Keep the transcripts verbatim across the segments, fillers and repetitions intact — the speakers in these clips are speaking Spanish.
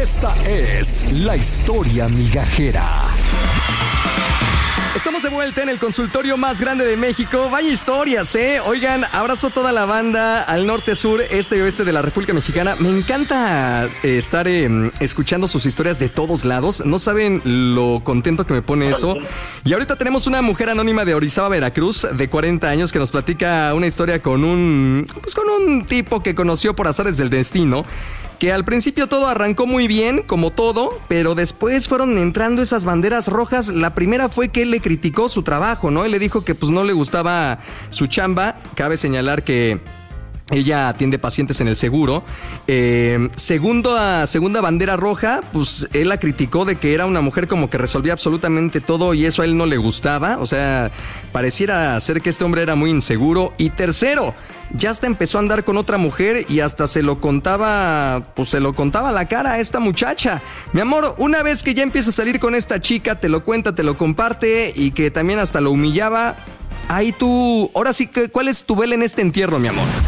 Esta es la historia migajera. Estamos de vuelta en el consultorio más grande de México. Vaya historias, ¿eh? Oigan, abrazo a toda la banda al norte, sur, este y oeste de la República Mexicana. Me encanta eh, estar eh, escuchando sus historias de todos lados. No saben lo contento que me pone eso. Y ahorita tenemos una mujer anónima de Orizaba, Veracruz, de cuarenta años, que nos platica una historia con un, pues con un tipo que conoció por azares del destino. Que al principio todo arrancó muy bien, como todo, pero después fueron entrando esas banderas rojas. La primera fue que él le criticó su trabajo, ¿no? Él le dijo que pues no le gustaba su chamba. Cabe señalar que ella atiende pacientes en el seguro. Eh, segunda, segunda bandera roja, pues él la criticó de que era una mujer como que resolvía absolutamente todo y eso a él no le gustaba. O sea, pareciera ser que este hombre era muy inseguro. Y tercero, ya hasta empezó a andar con otra mujer y hasta se lo contaba, pues se lo contaba a la cara a esta muchacha. Mi amor, una vez que ya empieza a salir con esta chica, te lo cuenta, te lo comparte y que también hasta lo humillaba. Ahí tú, ahora sí, que ¿cuál es tu vela en este entierro, mi amor?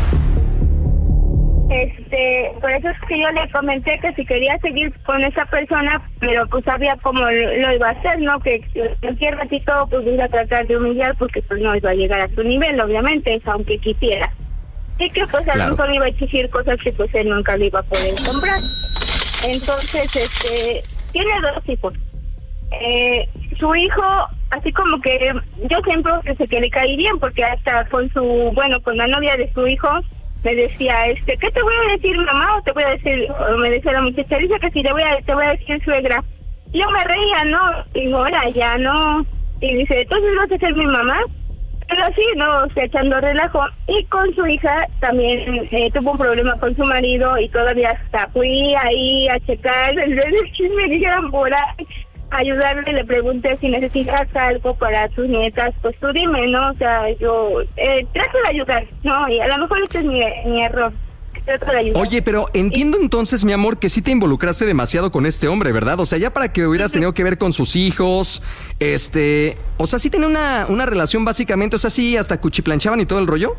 Este, por eso es que yo le comenté que si quería seguir con esa persona, pero pues sabía cómo lo iba a hacer, ¿no? Que cualquier ratito pues iba a tratar de humillar porque pues no iba a llegar a su nivel, obviamente, aunque quisiera. Y que pues a lo mejor iba a exigir cosas que pues él nunca le iba a poder comprar. Entonces, este, tiene dos hijos. Eh, su hijo, así como que yo siempre pensé que le caí bien porque hasta con su, bueno, con la novia de su hijo, me decía, este, ¿qué te voy a decir, mamá? O te voy a decir, o me decía la muchacha, dice que si te voy a, te voy a decir suegra. Y yo me reía, ¿no? Digo, ahora ya no. Y dice, entonces vas a ser mi mamá. Pero así, ¿no? O sea, echando relajo. Y con su hija también eh, tuvo un problema con su marido y todavía hasta fui ahí a checar el chisme, me dijeron por ahí, ayudarle, le pregunté si necesitas algo para tus nietas, pues tú dime, ¿no? O sea, yo eh, trato de ayudar, ¿no? Y a lo mejor este es mi, mi error. Oye, pero entiendo entonces, mi amor, que sí te involucraste demasiado con este hombre, ¿verdad? O sea, ya para que hubieras tenido que ver con sus hijos, este... O sea, sí tenía una, una relación básicamente, o sea, sí hasta cuchiplanchaban y todo el rollo.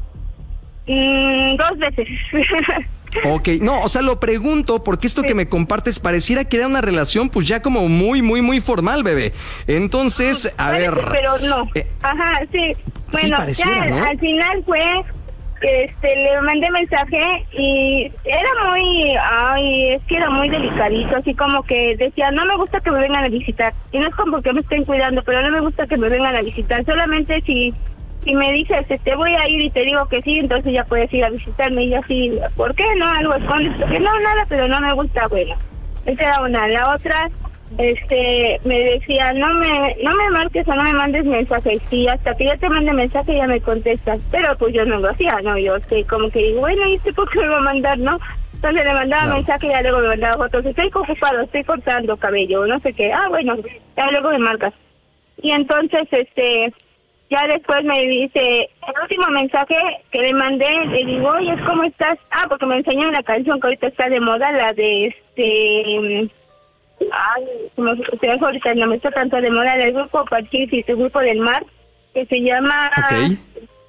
Mm, dos veces. Ok, no, o sea, lo pregunto porque esto sí que me compartes pareciera que era una relación pues ya como muy, muy, muy formal, bebé. Entonces, a Parece, ver... pero no. Eh, Ajá, sí. Bueno, sí pareciera, ya ¿no? Al final fue... Este, le mandé mensaje y era muy, ay, es que era muy delicadito, así como que decía, no me gusta que me vengan a visitar, y no es como que me estén cuidando, pero no me gusta que me vengan a visitar, solamente si, si me dices, te voy a ir y te digo que sí, entonces ya puedes ir a visitarme, y yo así, ¿por qué no? Algo escondes, porque no, nada, pero no me gusta, bueno, esa era una. La otra, este, me decía, no me no me marques o no me mandes mensajes, y hasta que yo te mande mensaje ya me contestas, pero pues yo no lo hacía, no, yo que como que digo, bueno, ¿y este por qué me va a mandar, no? Entonces le mandaba claro. mensaje y ya luego me mandaba fotos, estoy ocupado, estoy cortando cabello, no sé qué, ah, bueno, ya luego me marcas. Y entonces, este, ya después me dice, el último mensaje que le mandé, le digo, oye, ¿cómo estás? Ah, porque me enseñó una canción que ahorita está de moda, la de este... Ay, como se ve ahorita, no me está tanto de moda del grupo Parchís y su grupo del mar, que se llama... Ok.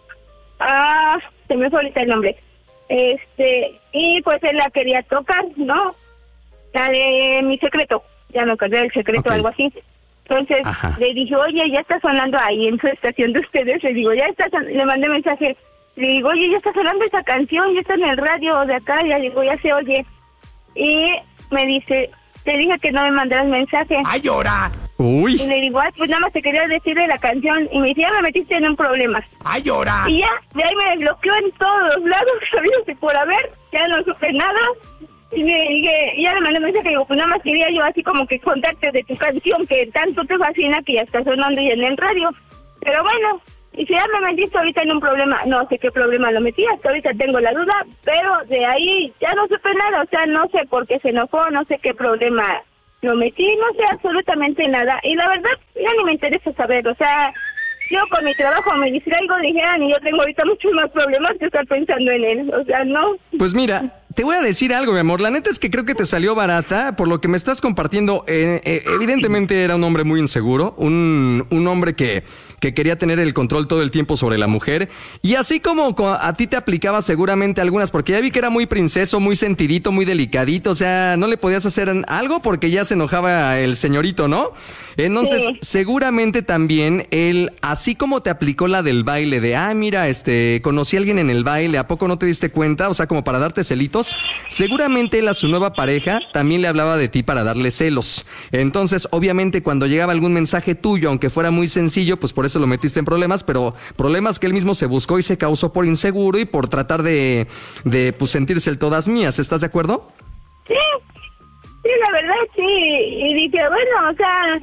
Ah, se me fue ahorita el nombre. Este, y pues él la quería tocar, ¿no? La de Mi Secreto, ya me acordé del secreto, okay. algo así. Entonces, Ajá. le dije, oye, ya está sonando ahí en su estación de ustedes. Le digo, ya está, son... le mandé mensaje. Le digo, oye, ya está sonando esa canción, ya está en el radio de acá, ya digo, ya se oye. Y me dice... Te dije que no me mandaras mensaje. ¡Ay, llora! ¡Uy! Y le digo, ay, pues nada más te quería decir de la canción. Y me dice, ya me metiste en un problema. ¡Ay, llora! Y ya, de ahí me bloqueó en todos lados, sabidos y por haber. Ya no supe nada. Y le dije, y ya le mandé mensaje. Digo, pues nada más quería yo así como que contarte de tu canción que tanto te fascina que ya está sonando y en el radio. Pero bueno... Y si ya me metiste ahorita en un problema, no sé qué problema lo metí, hasta ahorita tengo la duda, pero de ahí ya no supe nada, o sea, no sé por qué se enojó, no sé qué problema lo metí, no sé absolutamente nada. Y la verdad, ya ni me interesa saber, o sea, yo con mi trabajo me distraigo, dijeran, y yo tengo ahorita muchos más problemas que estar pensando en él, o sea, no. Pues mira, te voy a decir algo, mi amor. La neta es que creo que te salió barata por lo que me estás compartiendo. Eh, eh, evidentemente era un hombre muy inseguro, un, un hombre que, que quería tener el control todo el tiempo sobre la mujer. Y así como a ti te aplicaba seguramente algunas, porque ya vi que era muy princeso, muy sentidito, muy delicadito. O sea, no le podías hacer algo porque ya se enojaba el señorito, ¿no? Entonces, sí. Seguramente también él, así como te aplicó la del baile, de, ah, mira, este, conocí a alguien en el baile, ¿a poco no te diste cuenta? O sea, como para darte celitos. Seguramente él a su nueva pareja también le hablaba de ti para darle celos. Entonces, obviamente, cuando llegaba algún mensaje tuyo, aunque fuera muy sencillo, pues por eso lo metiste en problemas, pero problemas que él mismo se buscó y se causó por inseguro y por tratar de, de pues, sentirse el todas mías. ¿Estás de acuerdo? Sí, sí, la verdad sí. Y dije, bueno, o sea,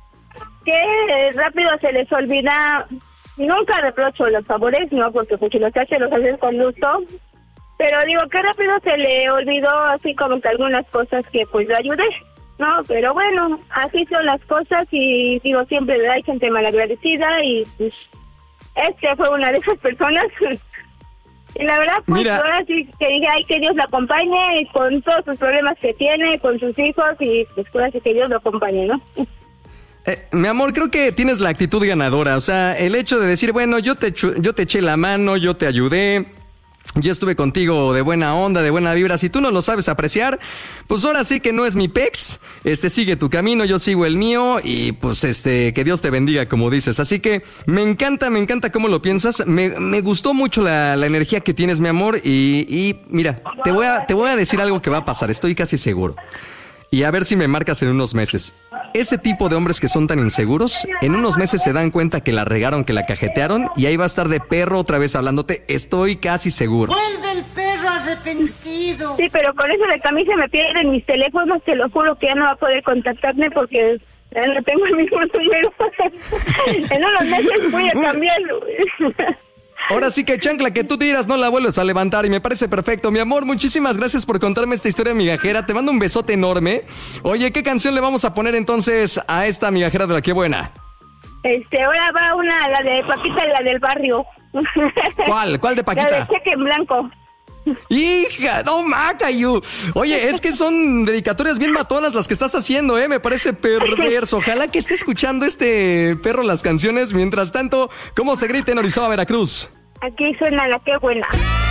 que rápido se les olvida. Nunca reprocho los favores, no, porque pues si los hace, los haces con gusto. Pero digo, qué rápido se le olvidó así como que algunas cosas que pues le ayudé, ¿no? Pero bueno, así son las cosas y digo, siempre hay gente malagradecida y pues este fue una de esas personas. Y la verdad, pues Mira. ahora sí que dije, ay, que Dios la acompañe y con todos sus problemas que tiene, con sus hijos y pues ahora sí que Dios lo acompañe, ¿no? Eh, mi amor, creo que tienes la actitud ganadora. O sea, el hecho de decir, bueno, yo te, yo te eché la mano, yo te ayudé, yo estuve contigo de buena onda, de buena vibra. Si tú no lo sabes apreciar, pues ahora sí que no es mi pex. Este, sigue tu camino, yo sigo el mío y pues este, que Dios te bendiga, como dices. Así que me encanta, me encanta cómo lo piensas. Me, me gustó mucho la, la energía que tienes, mi amor. Y, y mira, te voy a, te voy a decir algo que va a pasar. Estoy casi seguro. Y a ver si me marcas en unos meses. Ese tipo de hombres que son tan inseguros, en unos meses se dan cuenta que la regaron, que la cajetearon, y ahí va a estar de perro otra vez hablándote. Estoy casi seguro. ¡Vuelve el perro arrepentido! Sí, pero con eso de que a mí se me pierden mis teléfonos, te lo juro que ya no va a poder contactarme porque ya no tengo el mismo número. En unos meses voy a cambiarlo. Ahora sí que chancla, que tú tiras, no la vuelves a levantar y me parece perfecto. Mi amor, muchísimas gracias por contarme esta historia migajera. Te mando un besote enorme. Oye, ¿qué canción le vamos a poner entonces a esta migajera de la que buena? Este, ahora va una, la de Paquita, la del barrio. ¿Cuál? ¿Cuál de Paquita? La de Cheque en Blanco. Hija, no macayu. Oye, es que son dedicatorias bien matonas las que estás haciendo, eh. Me parece perverso. Ojalá que esté escuchando este perro las canciones. Mientras tanto, ¿cómo se grita en Orizaba, Veracruz? Aquí suena la que buena.